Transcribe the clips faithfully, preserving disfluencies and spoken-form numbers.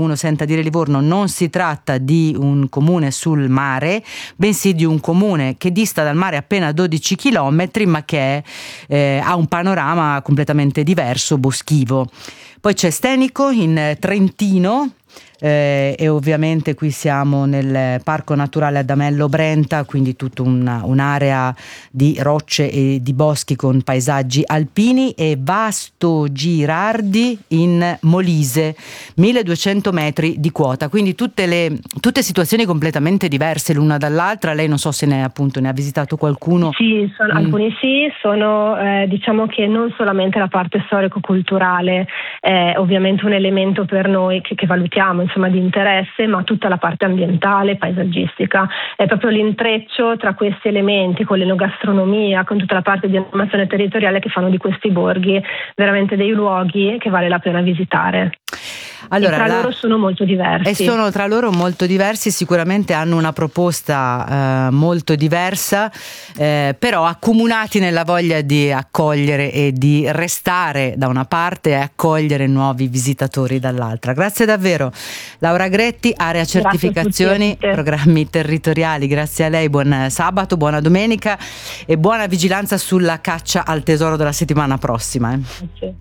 uno senta dire Livorno, non si tratta di un comune sul mare, bensì di un comune che dista dal mare appena dodici chilometri, ma che eh, ha un panorama completamente diverso, boschivo. Poi c'è Stenico in Trentino, eh, e ovviamente qui siamo nel Parco Naturale Adamello Brenta, quindi tutta una, un'area di rocce e di boschi con paesaggi alpini, e Vasto Girardi in Molise, milleduecento metri di quota, quindi tutte le tutte situazioni completamente diverse l'una dall'altra. Lei non so se ne, appunto, ne ha visitato qualcuno. Sì, sono, mm. alcuni sì, sono eh, diciamo che non solamente la parte storico-culturale è ovviamente un elemento per noi che, che valutiamo, insomma, di interesse, ma tutta la parte ambientale, paesaggistica, è proprio l'intreccio tra questi elementi, con l'enogastronomia, con tutta la parte di animazione territoriale, che fanno di questi borghi veramente dei luoghi che vale la pena visitare. Allora, e tra la... loro sono molto diversi. E sono tra loro molto diversi, sicuramente hanno una proposta eh, molto diversa, eh, però accomunati nella voglia di accogliere e di restare da una parte e accogliere nuovi visitatori dall'altra. Grazie davvero Laura Gretti, Area Certificazioni, Programmi Territoriali. Grazie a lei, buon sabato, buona domenica e buona vigilanza sulla caccia al tesoro della settimana prossima. Eh. Grazie.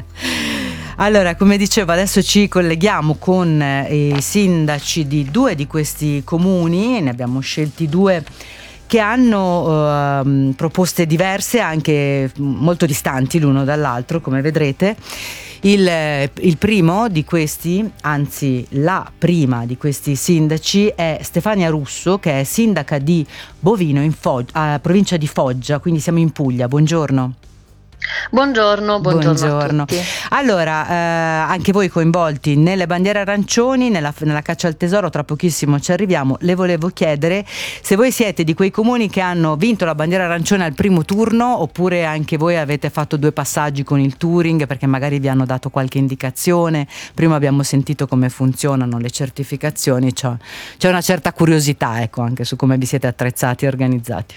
Allora, come dicevo, adesso ci colleghiamo con eh, i sindaci di due di questi comuni, ne abbiamo scelti due che hanno eh, proposte diverse, anche molto distanti l'uno dall'altro, come vedrete. Il, il primo di questi, anzi la prima di questi sindaci, è Stefania Russo, che è sindaca di Bovino, in Foggia, provincia di Foggia, quindi siamo in Puglia. Buongiorno. Buongiorno, buongiorno, buongiorno. A tutti. Allora, eh, anche voi coinvolti nelle bandiere arancioni, nella, nella caccia al tesoro, tra pochissimo ci arriviamo. Le volevo chiedere se voi siete di quei comuni che hanno vinto la bandiera arancione al primo turno, oppure anche voi avete fatto due passaggi con il touring, perché magari vi hanno dato qualche indicazione. Prima abbiamo sentito come funzionano le certificazioni, c'è, c'è una certa curiosità, ecco, anche su come vi siete attrezzati e organizzati.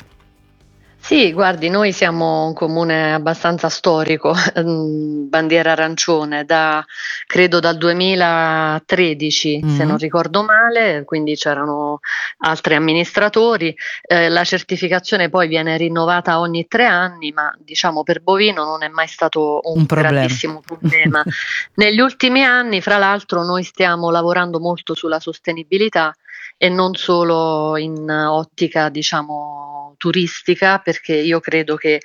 Sì, guardi, noi siamo un comune abbastanza storico, bandiera arancione, da credo dal duemilatredici, mm-hmm. se non ricordo male, quindi c'erano altri amministratori. Eh, la certificazione poi viene rinnovata ogni tre anni, ma diciamo per Bovino non è mai stato un, un grandissimo problema. Negli ultimi anni, fra l'altro, noi stiamo lavorando molto sulla sostenibilità e non solo in ottica, diciamo, turistica, perché io credo che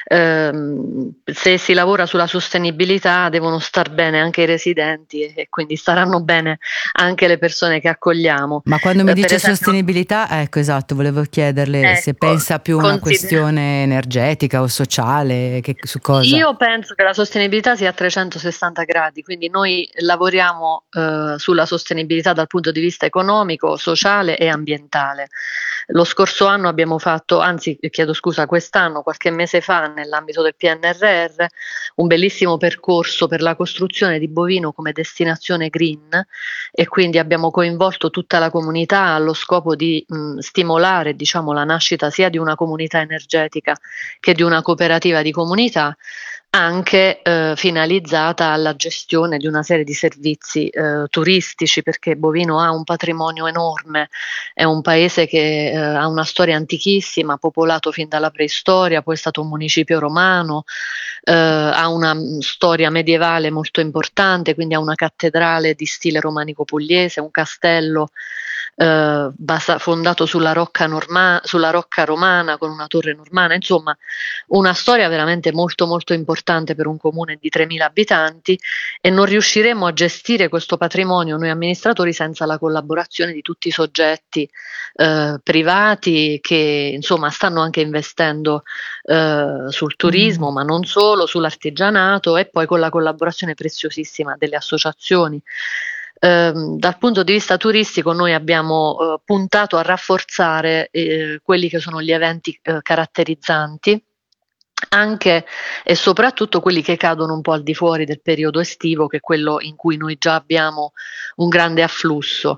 ehm, se si lavora sulla sostenibilità devono star bene anche i residenti e, e quindi staranno bene anche le persone che accogliamo. Ma quando mi eh, dice esempio, sostenibilità, ecco, esatto, volevo chiederle ecco, se pensa più a una consider- questione energetica o sociale, che, su cosa? Io penso che la sostenibilità sia a trecentosessanta gradi, quindi noi lavoriamo eh, sulla sostenibilità dal punto di vista economico, sociale e ambientale. Lo scorso anno abbiamo fatto, anzi chiedo scusa, quest'anno, qualche mese fa, nell'ambito del P N R R, un bellissimo percorso per la costruzione di Bovino come destinazione green, e quindi abbiamo coinvolto tutta la comunità allo scopo di mh, stimolare, diciamo, la nascita sia di una comunità energetica che di una cooperativa di comunità, anche eh, finalizzata alla gestione di una serie di servizi eh, turistici, perché Bovino ha un patrimonio enorme, è un paese che eh, ha una storia antichissima, popolato fin dalla preistoria, poi è stato un municipio romano, eh, ha una storia medievale molto importante, quindi ha una cattedrale di stile romanico pugliese, un castello eh, basa- fondato sulla rocca, norma- sulla rocca romana con una torre normanna, insomma una storia veramente molto molto importante per un comune di tremila abitanti, e non riusciremo a gestire questo patrimonio noi amministratori senza la collaborazione di tutti i soggetti eh, privati che insomma stanno anche investendo eh, sul turismo, mm. ma non solo, sull'artigianato, e poi con la collaborazione preziosissima delle associazioni. Eh, dal punto di vista turistico noi abbiamo eh, puntato a rafforzare eh, quelli che sono gli eventi eh, caratterizzanti, anche e soprattutto quelli che cadono un po' al di fuori del periodo estivo, che è quello in cui noi già abbiamo un grande afflusso.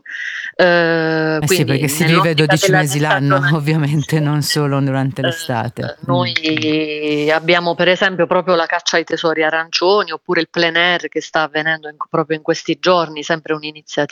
Eh, eh sì, perché si vive dodici mesi l'anno, ovviamente, non solo durante eh, l'estate. Noi mm. abbiamo per esempio proprio la caccia ai tesori arancioni, oppure il plein air che sta avvenendo in, proprio in questi giorni, sempre un'iniziativa